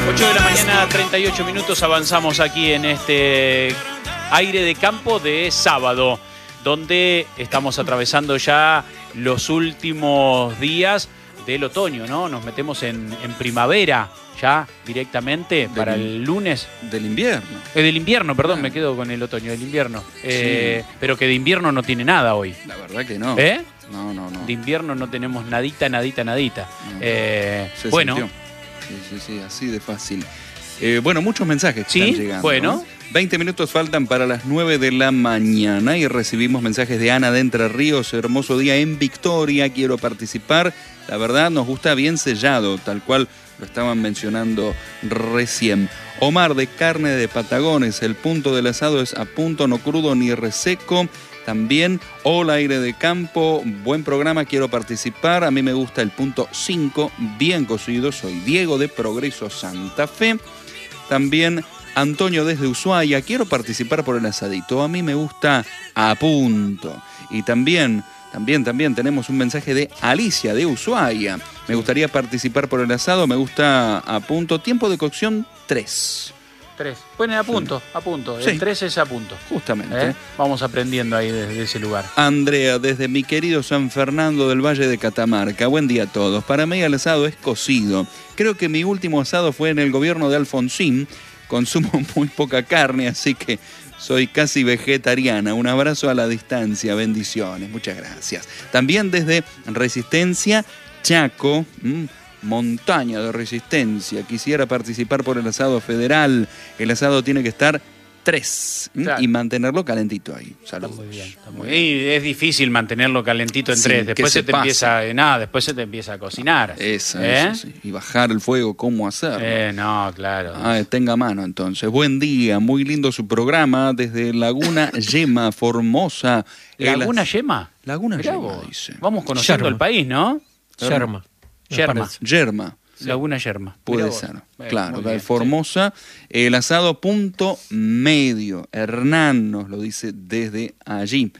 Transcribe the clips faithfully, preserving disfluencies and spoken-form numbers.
ocho de la mañana, treinta y ocho minutos, avanzamos aquí en este aire de campo de sábado, donde estamos atravesando ya los últimos días del otoño, ¿no? Nos metemos en, en primavera ya directamente del, para el lunes. Del invierno. Eh, del invierno, perdón, ah. me quedo con el otoño, del invierno. Eh, sí. Pero que de invierno no tiene nada hoy. La verdad que no. ¿Eh? No, no, no. De invierno no tenemos nadita, nadita, nadita. No, eh, se bueno. Sintió. Sí, sí, sí, así de fácil. Eh, bueno, muchos mensajes que sí, están llegando. Bueno. ¿no? veinte minutos faltan para las nueve de la mañana y recibimos mensajes de Ana de Entre Ríos. Hermoso día en Victoria, quiero participar. La verdad nos gusta bien sellado, tal cual lo estaban mencionando recién. Omar de Carne de Patagones, el punto del asado es a punto, no crudo ni reseco. También, hola aire de campo, buen programa, quiero participar. A mí me gusta el punto cinco, bien cocido. Soy Diego de Progreso Santa Fe. También Antonio desde Ushuaia, quiero participar por el asadito. A mí me gusta a punto. Y también, también, también tenemos un mensaje de Alicia de Ushuaia. Me gustaría participar por el asado, me gusta a punto. Tiempo de cocción, tres. Tres. Ponen a punto, sí. a punto. El sí. tres es a punto. Justamente. ¿Eh? Vamos aprendiendo ahí desde ese lugar. Andrea, desde mi querido San Fernando del Valle de Catamarca. Buen día a todos. Para mí el asado es cocido. Creo que mi último asado fue en el gobierno de Alfonsín. Consumo muy poca carne, así que soy casi vegetariana. Un abrazo a la distancia. Bendiciones. Muchas gracias. También desde Resistencia, Chaco. Mmm, Montaña de Resistencia. Quisiera participar por el asado federal. El asado tiene que estar tres claro. y mantenerlo calentito ahí. Saludos. Está muy bien, está muy bien. Y es difícil mantenerlo calentito en sí, tres. Después se, se te pase. empieza, eh, nada, después se te empieza a cocinar. Esa, ¿Eh? eso, sí. Y bajar el fuego, ¿cómo hacerlo? Eh, no, claro. Ah, tenga mano entonces. Buen día, muy lindo su programa desde Laguna Yema, Formosa. ¿Laguna Yema? Laguna Yema, dice. Vamos conociendo Yerma. el país, ¿no? Yerma. Yerma. Yerma. Sí. Laguna Yerma. Puede ser, eh, claro. Bien, Formosa, sí. El asado punto medio. Hernán nos lo dice desde allí.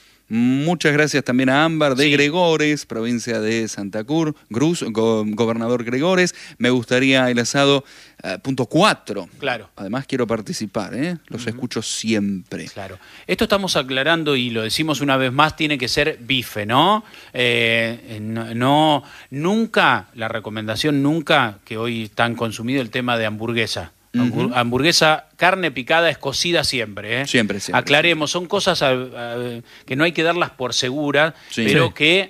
Muchas gracias también a Ámbar de sí. Gregores, provincia de Santa Cruz, Cruz, go, gobernador Gregores. Me gustaría el asado uh, punto cuatro. Claro. Además quiero participar, ¿eh? Los uh-huh. escucho siempre. Claro. Esto estamos aclarando y lo decimos una vez más, tiene que ser bife, ¿no? Eh, no, no, nunca, la recomendación nunca, que hoy tan consumido el tema de hamburguesa. Uh-huh. Hamburguesa, carne picada es cocida siempre, ¿eh? Siempre, siempre. Aclaremos, son cosas a, a, que no hay que darlas por seguras, sí. pero sí. que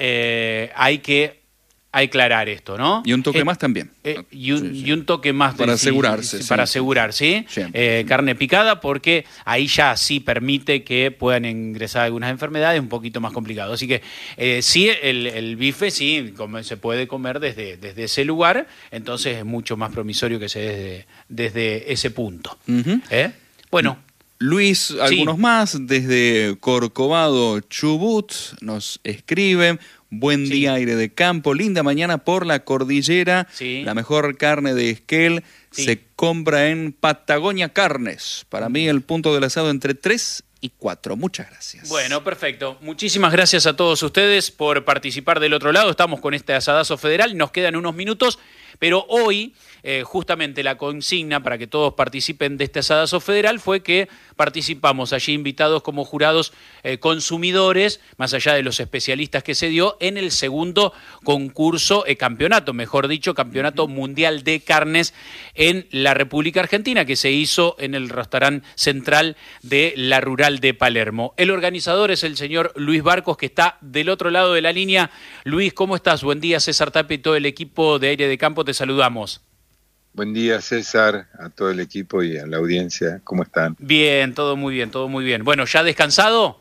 eh, hay que aclarar esto, ¿no? Y un toque eh, más también. Eh, y, un, sí, sí. y un toque más. Para de, asegurarse. Sí, sí, para sí. asegurar, ¿sí? Eh, carne picada, porque ahí ya sí permite que puedan ingresar algunas enfermedades un poquito más complicado. Así que eh, sí, el, el bife sí como se puede comer desde, desde ese lugar, entonces es mucho más promisorio que se desde, desde ese punto. Uh-huh. ¿Eh? Bueno. Luis, algunos sí. más, desde Corcovado, Chubut, nos escriben. Buen sí. día, aire de campo, linda mañana por la cordillera. Sí. La mejor carne de Esquel sí. se compra en Patagonia Carnes. Para mí el punto del asado entre tres y cuatro. Muchas gracias. Bueno, perfecto. Muchísimas gracias a todos ustedes por participar del otro lado. Estamos con este asadazo federal. Nos quedan unos minutos, pero hoy eh, justamente la consigna para que todos participen de este asadazo federal fue que participamos allí invitados como jurados eh, consumidores, más allá de los especialistas que se dio, en el segundo concurso, eh, campeonato, mejor dicho, campeonato mundial de carnes en la República Argentina, que se hizo en el restaurante central de la Rural de Palermo. El organizador es el señor Luis Barcos, que está del otro lado de la línea. Luis, ¿cómo estás? Buen día, César Tapia y todo el equipo de Aire de Campo, te saludamos. Buen día, César, a todo el equipo y a la audiencia. ¿Cómo están? Bien, todo muy bien, todo muy bien. Bueno, ¿ya descansado?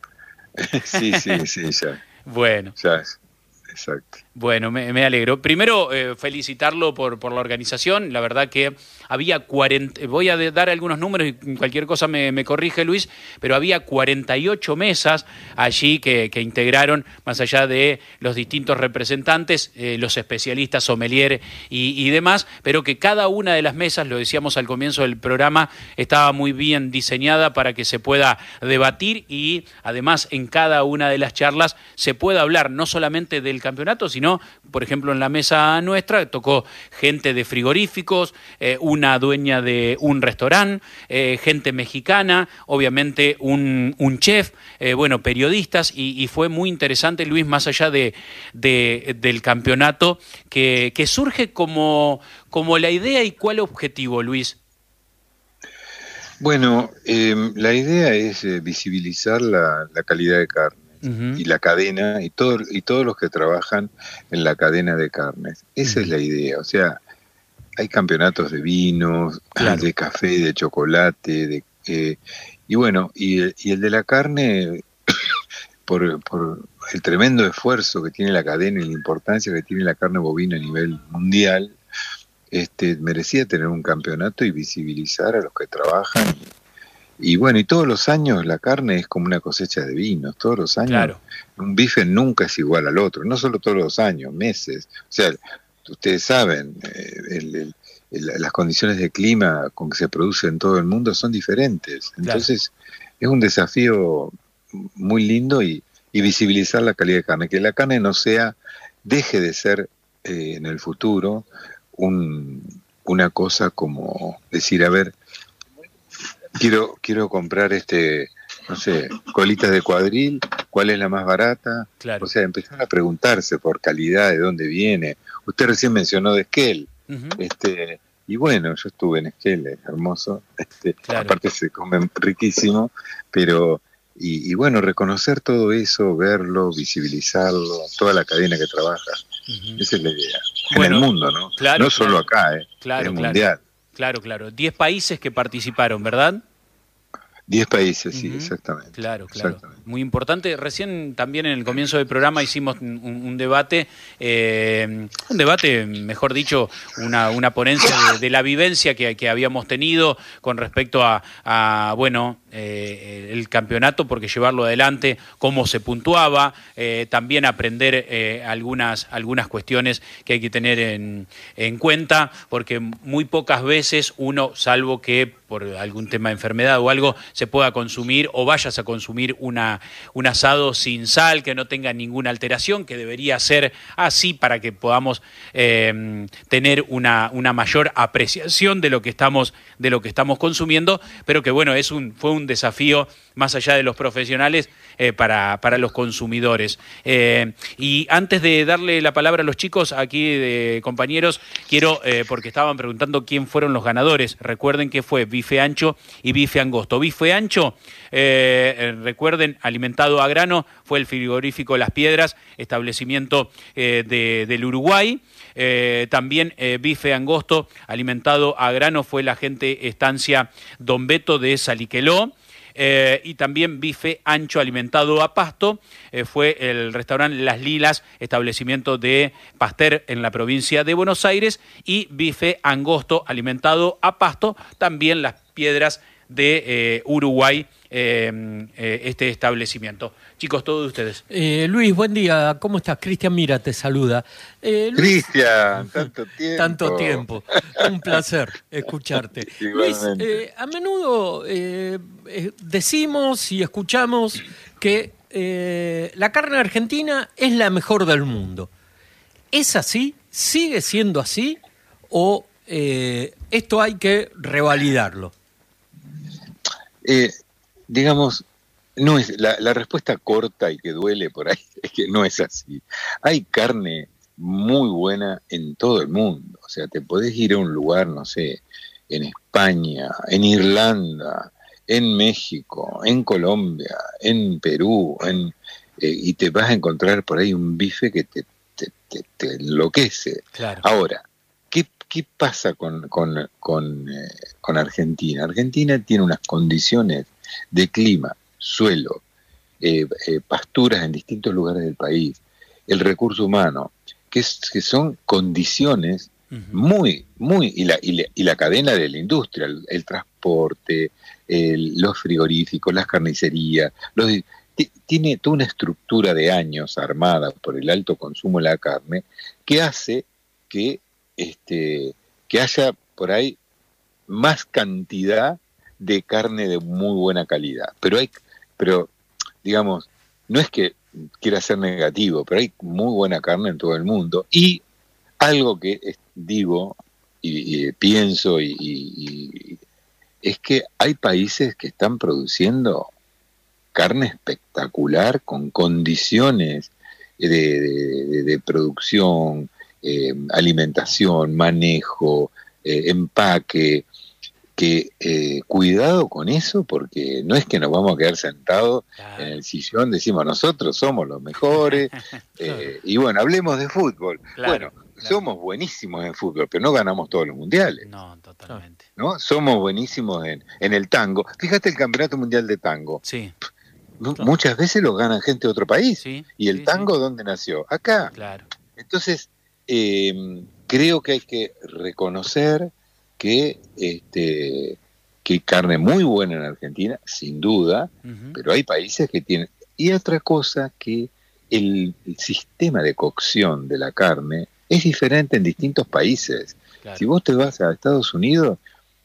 sí, sí, sí, ya. Bueno. Ya, exacto. Bueno, me, me alegro. Primero, eh, felicitarlo por, por la organización. La verdad que había cuarenta, voy a dar algunos números y cualquier cosa me, me corrige Luis, pero había cuarenta y ocho mesas allí que, que integraron, más allá de los distintos representantes, eh, los especialistas, sommelier y, y demás, pero que cada una de las mesas, lo decíamos al comienzo del programa, estaba muy bien diseñada para que se pueda debatir y además en cada una de las charlas se pueda hablar no solamente del campeonato, sino sino, por ejemplo, en la mesa nuestra tocó gente de frigoríficos, eh, una dueña de un restaurante, eh, gente mexicana, obviamente un, un chef, eh, bueno, periodistas, y, y fue muy interesante, Luis, más allá de, de, del campeonato, que, que surge como, como la idea y cuál objetivo, Luis. Bueno, eh, la idea es eh, visibilizar la, la calidad de carne uh-huh. y la cadena y, todo, y todos los que trabajan en la cadena de carnes. Esa uh-huh. es la idea. O sea, hay campeonatos de vinos, claro. de café, de chocolate, de eh, y bueno, y, y el de la carne, por, por el tremendo esfuerzo que tiene la cadena y la importancia que tiene la carne bovina a nivel mundial, Este, merecía tener un campeonato y visibilizar a los que trabajan. Y, y bueno, y todos los años la carne es como una cosecha de vinos, todos los años. Claro. Un bife nunca es igual al otro, no solo todos los años, meses. O sea, ustedes saben, eh, el, el, el, las condiciones de clima con que se produce en todo el mundo son diferentes. Entonces, claro. es un desafío muy lindo y, y visibilizar la calidad de carne, que la carne no sea, deje de ser eh, en el futuro Un, una cosa como decir, a ver, quiero quiero comprar este, no sé, colitas de cuadril, ¿cuál es la más barata? Claro. O sea, empezar a preguntarse por calidad, de dónde viene. Usted recién mencionó de Esquel, uh-huh. este, y bueno, yo estuve en Esquel, es hermoso, este, claro. aparte se comen riquísimo, pero y, y bueno, reconocer todo eso, verlo, visibilizarlo, toda la cadena que trabaja. Uh-huh. Esa es la idea. Bueno, en el mundo, ¿no? Claro, no solo claro. acá, ¿eh? Claro, es claro. mundial. Claro, claro. Diez países que participaron, ¿verdad? Diez países, sí, uh-huh. exactamente. Claro, claro. Exactamente. Muy importante. Recién también en el comienzo del programa hicimos un, un debate, eh, un debate, mejor dicho, una, una ponencia de, de la vivencia que, que habíamos tenido con respecto a, a bueno, eh, el campeonato, porque llevarlo adelante, cómo se puntuaba, eh, también aprender eh, algunas, algunas cuestiones que hay que tener en, en cuenta, porque muy pocas veces uno, salvo que por algún tema de enfermedad o algo, se pueda consumir o vayas a consumir una, un asado sin sal, que no tenga ninguna alteración, que debería ser así para que podamos eh, tener una, una mayor apreciación de lo que estamos, de lo que estamos consumiendo, pero que bueno, es un, fue un desafío más allá de los profesionales eh, para, para los consumidores. Eh, y antes de darle la palabra a los chicos aquí, de compañeros, quiero, eh, porque estaban preguntando quién fueron los ganadores, recuerden que fue bife ancho y bife angosto. Bife ancho, eh, recuerden, alimentado a grano, fue el frigorífico Las Piedras, establecimiento eh, de, del Uruguay. Eh, también eh, bife angosto, alimentado a grano, fue la gente estancia Don Beto de Saliqueló. Eh, y también bife ancho alimentado a pasto, eh, fue el restaurante Las Lilas, establecimiento de Pasteur en la provincia de Buenos Aires, y bife angosto alimentado a pasto, también Las Piedras de eh, Uruguay, eh, eh, este establecimiento. Chicos, todos ustedes. Eh, Luis, buen día, ¿cómo estás? Cristian Mira te saluda. Eh, Cristian, tanto tiempo. Tanto tiempo, un placer escucharte. Luis, eh, a menudo eh, eh, decimos y escuchamos que eh, la carne argentina es la mejor del mundo. ¿Es así? ¿Sigue siendo así? ¿O eh, esto hay que revalidarlo? Eh, digamos, no es la, la respuesta corta y que duele por ahí es que no es así. Hay carne muy buena en todo el mundo. O sea, te podés ir a un lugar, no sé, en España, en Irlanda, en México, en Colombia, en Perú, en, eh, y te vas a encontrar por ahí un bife que te, te, te, te enloquece. Claro. Ahora, ¿qué, qué pasa con, con, con, eh, con Argentina? Argentina tiene unas condiciones de clima, suelo, eh, eh, pasturas en distintos lugares del país, el recurso humano, que, es, que son condiciones uh-huh. muy, muy, y la, y, la, y la cadena de la industria, el, el transporte, el, los frigoríficos, las carnicerías, los, t- tiene toda una estructura de años armada por el alto consumo de la carne, que hace que, este, que haya por ahí más cantidad de carne de muy buena calidad. Pero hay, pero digamos, no es que quiera ser negativo, pero hay muy buena carne en todo el mundo. Y algo que es, digo y, y pienso y, y, y es que hay países que están produciendo carne espectacular con condiciones de, de, de producción, eh, alimentación, manejo, eh, empaque, que eh, cuidado con eso, porque no es que nos vamos a quedar sentados claro. en el sillón, decimos nosotros somos los mejores, eh, y bueno, hablemos de fútbol. Claro, bueno, claro. somos buenísimos en fútbol, pero no ganamos todos los mundiales. No, totalmente. ¿No? Somos buenísimos en, en el tango. Fíjate el Campeonato Mundial de Tango. Sí. Claro. Muchas veces lo ganan gente de otro país. Sí, ¿Y el sí, tango sí. dónde nació? Acá. Claro. Entonces, eh, creo que hay que reconocer que este que hay carne muy buena en Argentina, sin duda, uh-huh. pero hay países que tienen... Y otra cosa, que el, el sistema de cocción de la carne es diferente en distintos países. Claro. Si vos te vas a Estados Unidos,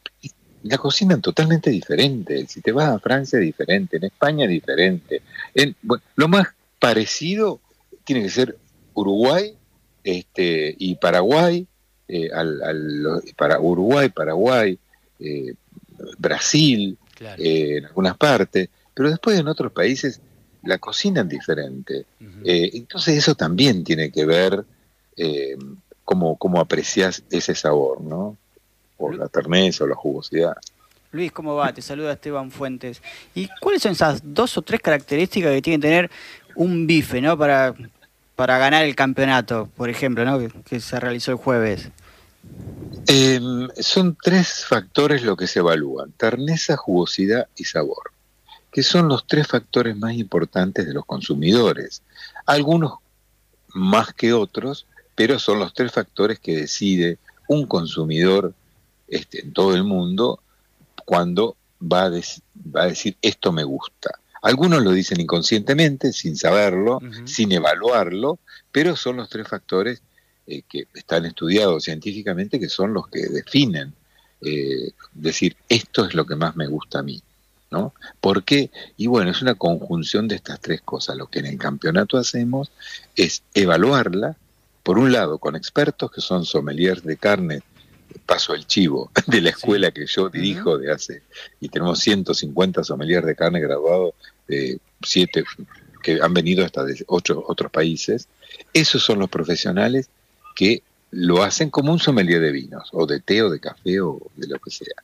la cocinan totalmente diferente. Si te vas a Francia, diferente. En España, diferente. En, bueno, lo más parecido tiene que ser Uruguay este, y Paraguay, eh, al, al, para Uruguay, Paraguay, eh, Brasil, claro. eh, en algunas partes, pero después en otros países la cocinan diferente. Uh-huh. Eh, entonces eso también tiene que ver eh, cómo, cómo apreciás ese sabor, ¿no? O la terneza o la jugosidad. Luis, ¿cómo va? Te saluda Esteban Fuentes. ¿Y cuáles son esas dos o tres características que tiene que tener un bife, ¿no? Para, para ganar el campeonato, por ejemplo, ¿no? Que, que se realizó el jueves. Eh, son tres factores lo que se evalúan: terneza, jugosidad y sabor, que son los tres factores más importantes de los consumidores. Algunos más que otros, pero son los tres factores que decide un consumidor este, en todo el mundo cuando va a, dec- va a decir esto me gusta. Algunos lo dicen inconscientemente, sin saberlo, uh-huh. sin evaluarlo, pero son los tres factores eh, que están estudiados científicamente, que son los que definen, eh, decir esto es lo que más me gusta a mí, ¿no? ¿Por qué? Y bueno, es una conjunción de estas tres cosas. Lo que en el campeonato hacemos es evaluarla, por un lado, con expertos que son sommeliers de carne, paso el chivo, de la escuela sí. que yo dirijo de hace, y tenemos ciento cincuenta sommeliers de carne graduados de siete, que han venido hasta de ocho otros países. Esos son los profesionales que lo hacen como un sommelier de vinos, o de té, o de café, o de lo que sea.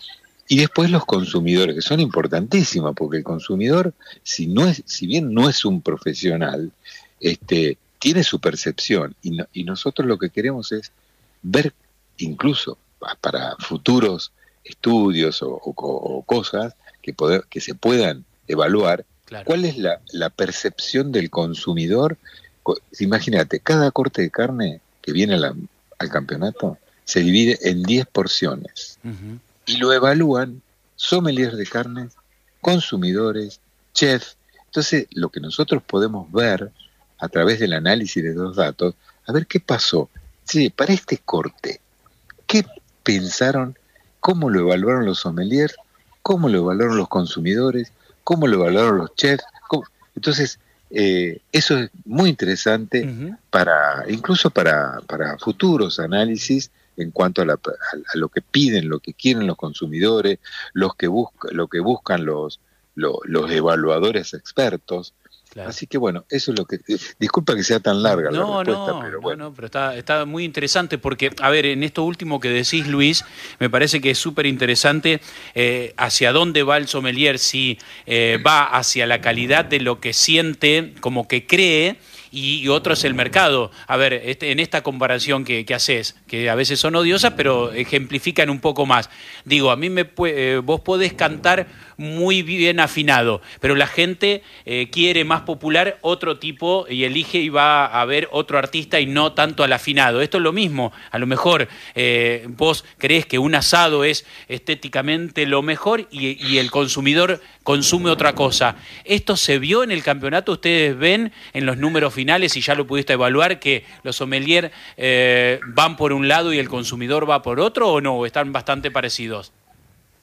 Y después los consumidores, que son importantísimos, porque el consumidor, si no es, si bien no es un profesional, este, tiene su percepción, y, no, y nosotros lo que queremos es ver, incluso para futuros estudios o, o, o cosas que, poder, que se puedan evaluar, claro. cuál es la, la percepción del consumidor. Imagínate, cada corte de carne que viene a la, al campeonato se divide en diez porciones. Uh-huh. Y lo evalúan sommeliers de carne, consumidores, chefs. Entonces, lo que nosotros podemos ver a través del análisis de los datos, a ver qué pasó. Sí, para este corte, ¿qué pensaron? ¿Cómo lo evaluaron los sommeliers? ¿Cómo lo evaluaron los consumidores? ¿Cómo lo evaluaron los chefs? ¿Cómo? Entonces, eh, eso es muy interesante, uh-huh. para incluso para, para futuros análisis en cuanto a, la, a, a lo que piden, lo que quieren los consumidores, los que busca, lo que buscan los, los, los evaluadores expertos. Claro. Así que bueno, eso es lo que... Disculpa que sea tan larga no, la respuesta, no, pero bueno. No, no, pero está, está muy interesante porque, a ver, en esto último que decís, Luis, me parece que es súper interesante eh, hacia dónde va el sommelier, si eh, va hacia la calidad de lo que siente, como que cree, y, y otro es el mercado. A ver, este, en esta comparación que, que haces, que a veces son odiosas, pero ejemplifican un poco más. Digo, a mí me eh, vos podés cantar muy bien afinado, pero la gente eh, quiere más popular otro tipo y elige y va a ver otro artista y no tanto al afinado. Esto es lo mismo. A lo mejor eh, vos creés que un asado es estéticamente lo mejor y, y el consumidor consume otra cosa. ¿Esto se vio en el campeonato? ¿Ustedes ven en los números finales, y ya lo pudiste evaluar, que los sommeliers eh, van por un lado y el consumidor va por otro, o no? ¿Están bastante parecidos?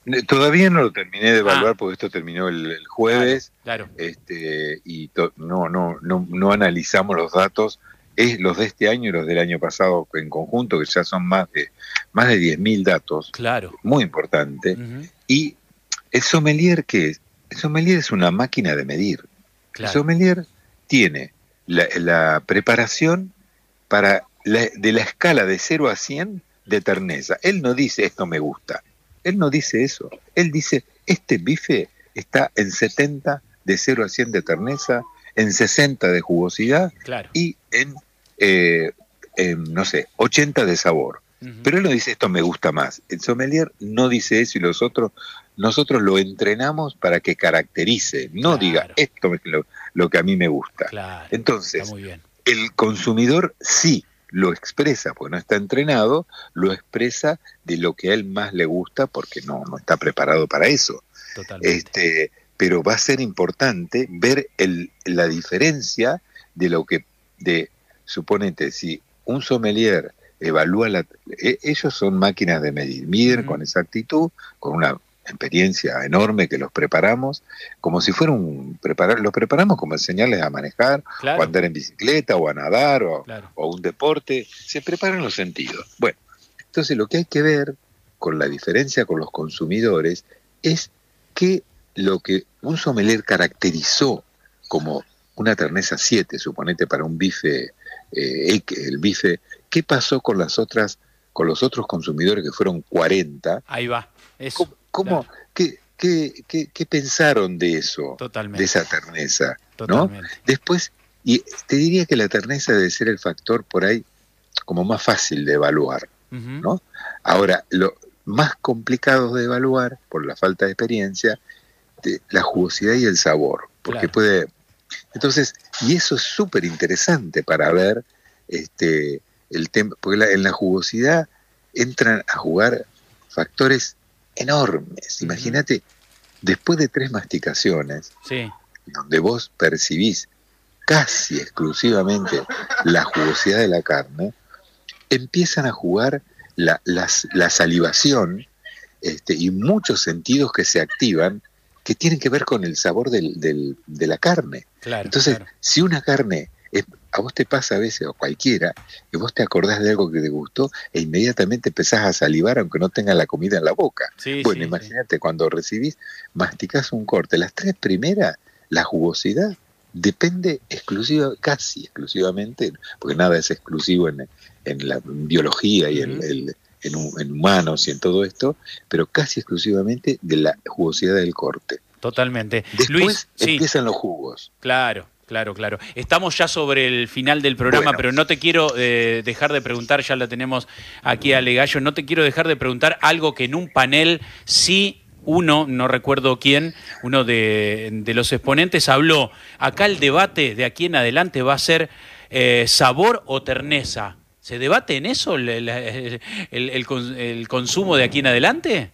Todavía no lo terminé de evaluar Ah. porque esto terminó el, el jueves. Claro, claro. Este, y to- no, no, no, no analizamos los datos, es los de este año y los del año pasado en conjunto, que ya son más de más de diez mil datos, Claro. muy importante. Ujú. Y el sommelier, ¿qué es? El sommelier es una máquina de medir. Claro. El sommelier tiene la, la preparación para la, de la escala de cero a cien de terneza. Él no dice esto me gusta. Él no dice eso. Él dice este bife está en setenta de cero a cien de terneza, en sesenta de jugosidad Claro. y en, eh, en, no sé, ochenta de sabor. Ujú. Pero él no dice esto me gusta más. El sommelier no dice eso y los otros, nosotros lo entrenamos para que caracterice, no Claro. diga esto es lo, lo que a mí me gusta. Claro. Entonces, Está muy bien. el consumidor sí lo expresa, porque no está entrenado, lo expresa de lo que a él más le gusta, porque no, no está preparado para eso. Totalmente. Este, pero va a ser importante ver el, la diferencia de lo que, de, suponete, si un sommelier evalúa la, e- ellos son máquinas de medir, miden Ujú. con exactitud, con una experiencia enorme que los preparamos, como si fuera un preparar, los preparamos como enseñarles a manejar, Claro. o a andar en bicicleta, o a nadar, o, Claro. o un deporte, se preparan los sentidos. Bueno, entonces lo que hay que ver con la diferencia con los consumidores es que lo que un sommelier caracterizó como una terneza siete, suponete para un bife, eh, el bife, ¿qué pasó con las otras, con los otros consumidores que fueron cuarenta? Ahí va. Eso. ¿Cómo, cómo- Claro. qué, qué, qué, qué pensaron de eso? Totalmente. De esa terneza, ¿no? Totalmente. Después, y te diría que la terneza debe ser el factor por ahí como más fácil de evaluar, Ujú. ¿no? Ahora, lo más complicado de evaluar, por la falta de experiencia, de la jugosidad y el sabor, porque Claro. puede... Entonces, y eso es súper interesante para ver este el tema, porque la- en la jugosidad entran a jugar factores enormes. Ujú. Imagínate, después de tres masticaciones, Sí. donde vos percibís casi exclusivamente la jugosidad de la carne, empiezan a jugar la, las- la salivación este, y muchos sentidos que se activan que tienen que ver con el sabor del, del- de la carne. Claro. Entonces, claro. si una carne, es- a vos te pasa a veces, o cualquiera, que vos te acordás de algo que te gustó e inmediatamente empezás a salivar aunque no tengas la comida en la boca. Sí, Bueno, sí, imagínate, cuando recibís, masticás un corte, las tres primeras, la jugosidad depende exclusiva, casi exclusivamente, porque nada es exclusivo en, en la biología y en, Ujú. el- en, hu- en humanos y en todo esto, pero casi exclusivamente de la jugosidad del corte. sí. Totalmente. Después Luis, sí. empiezan los jugos. Claro, claro, claro. Estamos ya sobre el final del programa, Bueno. pero no te quiero eh, dejar de preguntar, ya la tenemos aquí a Legallo, no te quiero dejar de preguntar algo que en un panel sí uno, no recuerdo quién, uno de, de los exponentes habló. Acá el debate de aquí en adelante va a ser eh, sabor o terneza. ¿Se debate en eso el, el, el- el cons- el consumo de aquí en adelante?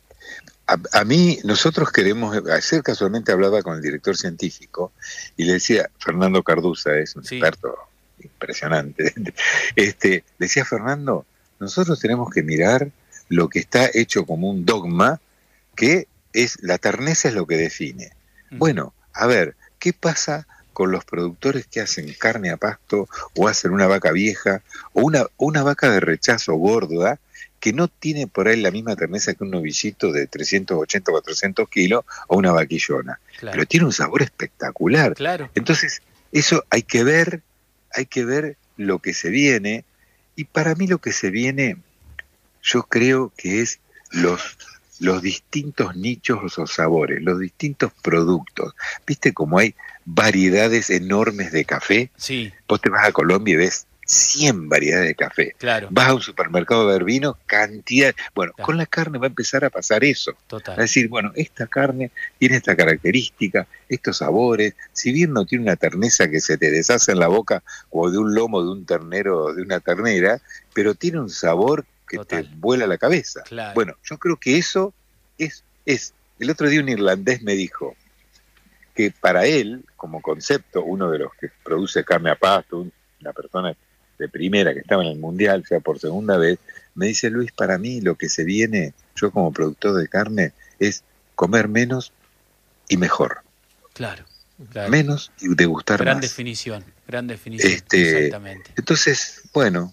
A, a mí, nosotros queremos, ayer casualmente hablaba con el director científico y le decía, Fernando Carduza es un Sí. experto impresionante, este, le decía, Fernando, nosotros tenemos que mirar lo que está hecho como un dogma, que es la terneza es lo que define. Bueno, a ver, ¿qué pasa con los productores que hacen carne a pasto o hacen una vaca vieja o una, una vaca de rechazo gorda que no tiene por ahí la misma terneza que un novillito de trescientos ochenta o cuatrocientos kilos o una vaquillona? Claro. Pero tiene un sabor espectacular. Claro. Entonces, eso hay que ver, hay que ver lo que se viene, y para mí lo que se viene, yo creo que es los, los distintos nichos o sabores, los distintos productos. ¿Viste cómo hay variedades enormes de café? Sí, Vos te vas a Colombia y ves cien variedades de café. claro. Vas a un supermercado a ver vino, cantidad. Bueno, Claro. con la carne va a empezar a pasar eso. A Total. decir, bueno, esta carne tiene esta característica, estos sabores, si bien no tiene una terneza que se te deshace en la boca o de un lomo de un ternero o de una ternera, pero tiene un sabor que Total. te vuela la cabeza. Claro. Bueno, yo creo que eso es, es. El otro día un irlandés me dijo que para él, como concepto, uno de los que produce carne a pasto, un- una persona de primera, que estaba en el Mundial, ya por segunda vez, me dice: Luis, para mí lo que se viene, yo como productor de carne, es comer menos y mejor. Claro. Claro. Menos y degustar gran más. definición, gran definición, este, exactamente. Entonces, bueno,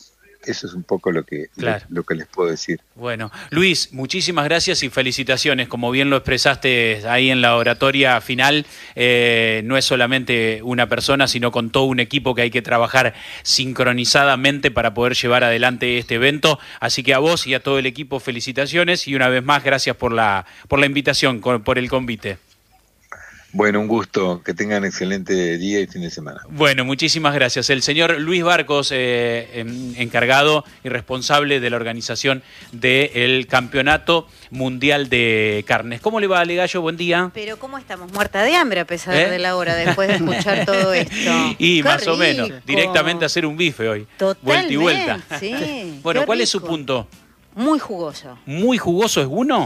eso es un poco lo que, claro. lo, lo que les puedo decir. Bueno, Luis, muchísimas gracias y felicitaciones. Como bien lo expresaste ahí en la oratoria final, eh, no es solamente una persona, sino con todo un equipo que hay que trabajar sincronizadamente para poder llevar adelante este evento. Así que a vos y a todo el equipo, felicitaciones y una vez más, gracias por la, por la invitación, por el convite. Bueno, un gusto, que tengan excelente día y fin de semana. Bueno, muchísimas gracias. El señor Luis Barcos, eh, encargado y responsable de la organización del Campeonato Mundial de Carnes. ¿Cómo le va, Ale Gallo? Buen día. Pero ¿cómo estamos? Muerta de hambre a pesar ¿Eh? de la hora, después de escuchar todo esto. Y ¡Qué más rico! o menos, directamente a hacer un bife hoy. Totalmente, vuelta y vuelta. Sí, Bueno, qué ¿cuál rico. es su punto? Muy jugoso. ¿Muy jugoso es uno?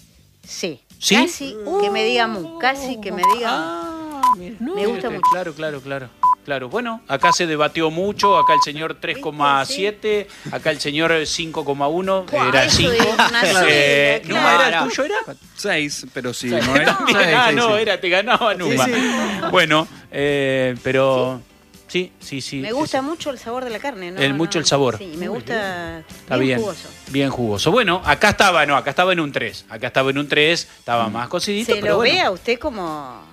Sí. ¿Sí? Casi que me diga mu, casi que me diga mu. Ah, mira, Me gusta mira, mucho. Claro, claro, claro. Claro, bueno, acá se debatió mucho, acá el señor tres coma siete, acá el señor cinco coma uno, Buah, era eso cinco. es una Eh, serie, ¿Numa era claro. el tuyo, era? Seis, pero sí, Seis. no era. También. Seis, Ah, sí, no, sí. era, te ganaba Numa. Sí, Bueno, eh, pero sí, sí, sí. Me sí, gusta sí. mucho el sabor de la carne, ¿no? El mucho el sabor. Sí, me gusta Está bien, bien, jugoso. bien jugoso. Bueno, acá estaba, no, acá estaba en un tres. Acá estaba en un tres, estaba más cocidito, Se pero lo bueno. ve a usted como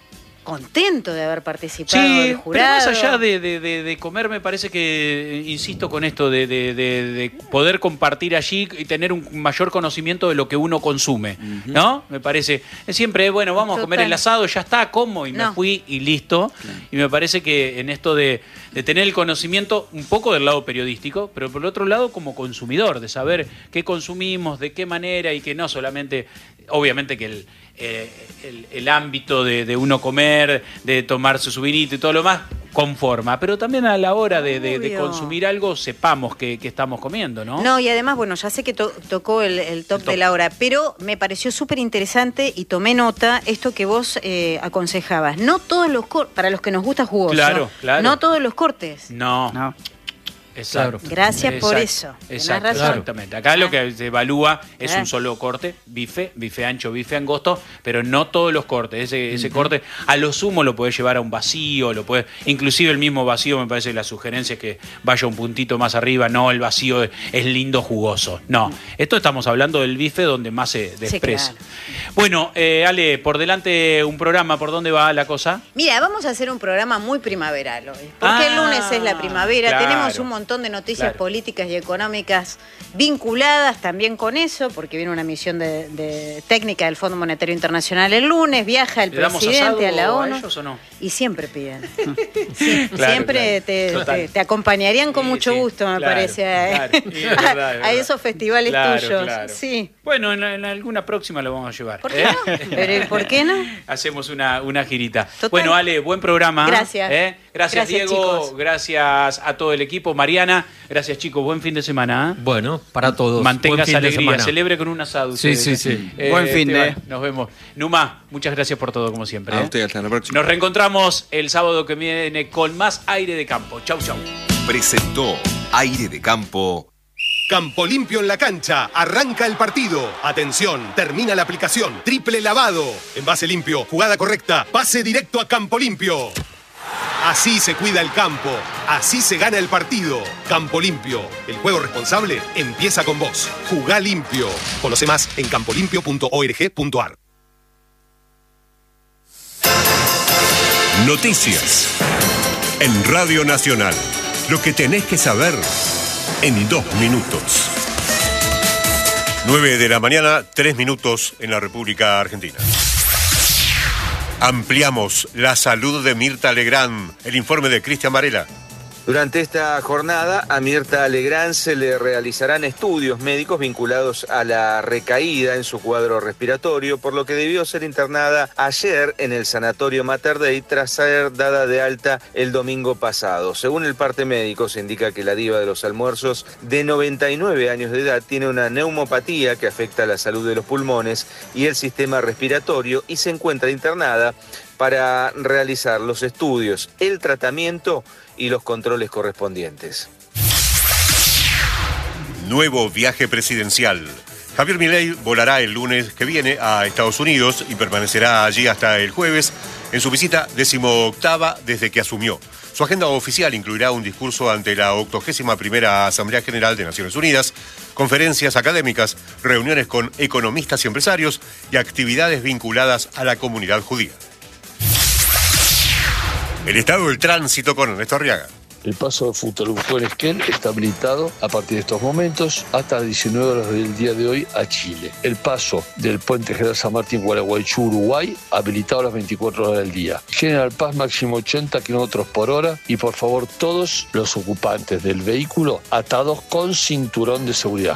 contento de haber participado Sí, del pero jurado. más allá de, de, de, de comer, me parece que, insisto con esto, de, de, de, de poder compartir allí y tener un mayor conocimiento de lo que uno consume, uh-huh. ¿no? Me parece, siempre, bueno, vamos Total. a comer el asado, ya está, como, y no. me fui y listo. Claro. Y me parece que en esto de, de tener el conocimiento un poco del lado periodístico, pero por el otro lado como consumidor, de saber qué consumimos, de qué manera, y que no solamente, obviamente que el... Eh, el, el ámbito de, de uno comer, de tomarse su vinito y todo lo más, conforma, pero también a la hora de, de, de consumir algo sepamos que, que estamos comiendo, ¿no? No, y además, bueno, ya sé que to tocó el, el, top el top de la hora, pero me pareció súper interesante y tomé nota esto que vos eh, aconsejabas. No todos los cortes, para los que nos gusta jugoso, claro, claro. no todos los cortes. No. No. Exacto. Gracias Exacto. por eso. Exacto. Razón. Exactamente. Acá ah. lo que se evalúa es ah. un solo corte, bife, bife ancho, bife angosto, pero no todos los cortes. Ese, ese uh-huh. corte, a lo sumo lo podés llevar a un vacío, lo podés, inclusive el mismo vacío, me parece que la sugerencia es que vaya un puntito más arriba. No, el vacío es, es lindo, jugoso. No, uh-huh. esto estamos hablando del bife donde más se despreza. Sí, claro. Bueno, eh, Ale, por delante un programa, ¿por dónde va la cosa? Mira, vamos a hacer un programa muy primaveral hoy, porque ah, el lunes es la primavera, claro. tenemos un montón de noticias claro. políticas y económicas vinculadas también con eso, porque viene una misión de, de técnica del Fondo Monetario Internacional el lunes, viaja el presidente a la ONU. ¿A ellos o no? Y siempre piden. Sí, claro, siempre claro. Te, te, te acompañaría con sí, mucho sí, gusto, me claro, parece, claro. a, Sí, es verdad, es verdad. a esos festivales claro, tuyos. Claro. Sí. Bueno, en, en alguna próxima lo vamos a llevar. ¿Por qué ¿eh? no? ¿Pero ¿por qué no? Hacemos una, una girita. Total. Bueno, Ale, buen programa. Gracias. ¿eh? Gracias, gracias, Diego. Chicos. Gracias a todo el equipo. Mariana, gracias, chicos. Buen fin de semana. ¿eh? Bueno, para todos. Mantengas alegría. Celebre con un asado. Sí, ustedes. sí, sí. Eh, buen fin de. Nos vemos. Numa, muchas gracias por todo, como siempre. A ¿eh? usted, hasta la próxima. Nos reencontramos el sábado que viene con más Aire de Campo. Chau, chau. Presentó Aire de Campo. Campo Limpio en la cancha. Arranca el partido. Atención, termina la aplicación. Triple lavado. Envase limpio, jugada correcta. Pase directo a Campo Limpio. Así se cuida el campo. Así se gana el partido. Campo Limpio. El juego responsable empieza con vos. Jugá limpio. Conoce más en campolimpio punto org punto ar. Noticias. En Radio Nacional. Lo que tenés que saber en dos minutos. nueve de la mañana, tres minutos en la República Argentina. Ampliamos la salud de Mirta Legrand. El informe de Cristian Varela. Durante esta jornada, a Mirta Legrand se le realizarán estudios médicos vinculados a la recaída en su cuadro respiratorio, por lo que debió ser internada ayer en el Sanatorio Mater Dei tras ser dada de alta el domingo pasado. Según el parte médico, se indica que la diva de los almuerzos, de noventa y nueve años de edad, tiene una neumopatía que afecta la salud de los pulmones y el sistema respiratorio y se encuentra internada para realizar los estudios, el tratamiento y los controles correspondientes. Nuevo viaje presidencial. Javier Milei volará el lunes que viene a Estados Unidos y permanecerá allí hasta el jueves en su visita decimoctava desde que asumió. Su agenda oficial incluirá un discurso ante la octogésima primera Asamblea General de Naciones Unidas, conferencias académicas, reuniones con economistas y empresarios y actividades vinculadas a la comunidad judía. El estado del tránsito con Ernesto Arriaga. El paso de Futaleufú-Esquel está habilitado a partir de estos momentos hasta las diecinueve horas del día de hoy a Chile. El paso del puente General San Martín Gualeguaychú, Uruguay, habilitado a las veinticuatro horas del día. General Paz máximo ochenta kilómetros por hora y por favor todos los ocupantes del vehículo atados con cinturón de seguridad.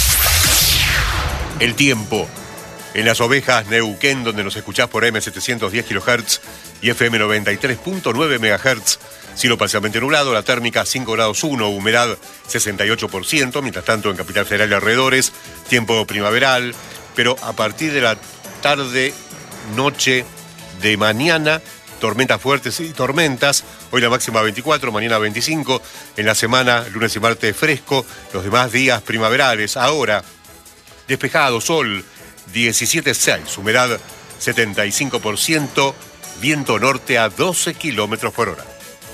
El tiempo. En Las Ovejas, Neuquén, donde nos escuchás por eme setecientos diez kilohertz y efe eme noventa y tres punto nueve megahertz. Cielo parcialmente nublado, la térmica cinco grados uno, humedad sesenta y ocho por ciento, mientras tanto en Capital Federal y alrededores, tiempo primaveral, pero a partir de la tarde, noche de mañana, tormentas fuertes y tormentas, hoy la máxima veinticuatro, mañana veinticinco, en la semana, lunes y martes fresco, los demás días primaverales, ahora despejado, sol diecisiete punto seis, humedad setenta y cinco por ciento, viento norte a doce kilómetros por hora.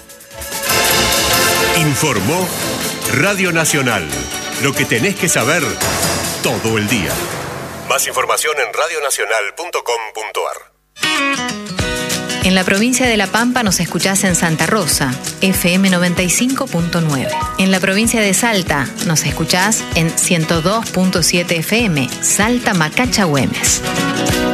Informó Radio Nacional. Lo que tenés que saber todo el día. Más información en radio nacional punto com punto ar. En la provincia de La Pampa nos escuchás en Santa Rosa, efe eme noventa y cinco punto nueve. En la provincia de Salta nos escuchás en ciento dos punto siete efe eme, Salta Macacha Güemes.